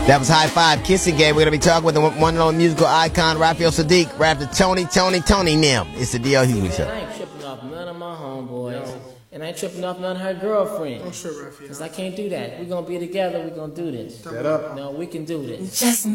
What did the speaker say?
That was High Five Kissing Game. We're going to be talking with the one and only musical icon, Raphael Saadiq, Raptor Tony Nim. It's the D.L. Hughley Show. I ain't tripping off none of my homeboys. And I ain't tripping off none of her girlfriends. Oh, sure, Raphael. Because I can't do that. We're going to be together. We're going to do this. Set up. No, we can do this. Just